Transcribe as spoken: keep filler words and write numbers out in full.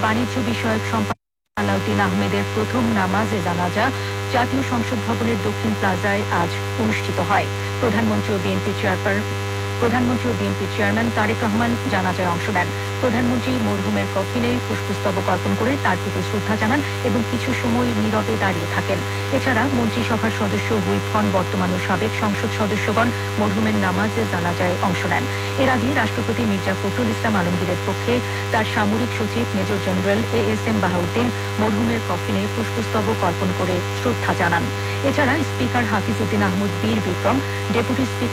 বাণিজ্য বিষয়ক সম্পাদক আলাউদ্দিন আহমেদের প্রথম নামাজে জানাজা জাতীয় সংসদ ভবনের দক্ষিণ প্লাজায় আজ অনুষ্ঠিত হয়। প্রধানমন্ত্রী ও বিএনপি চেয়ারপারসন প্রধানমন্ত্রী ও বিএনপি চেয়ারম্যান তারেক রহমান জানাজায় অংশ নেন। প্রধানমন্ত্রী মরহুমের কফিনে পুষ্পস্তবক অর্পণ করে তার প্রতি শ্রদ্ধা জানান এবং কিছু সময় নীরবে দাঁড়িয়ে থাকেন। এছাড়া মন্ত্রিসভার সদস্য হুইপ হন বর্তমান ও সাবেক সংসদ সদস্যগণ মরহুমের নামাজে জানাজায় অংশ নেন। এর আগে রাষ্ট্রপতি মির্জা ফখরুল ইসলাম আলমগীরের পক্ষে তার সামরিক সচিব major general A S M Bahauddin মরহুমের কফিনে পুষ্পস্তবক অর্পণ করে শ্রদ্ধা জানান। এছাড়া স্পিকার হাফিজ উদ্দিন আহমদ বীর বিক্রম, ডেপুটি স্পিকার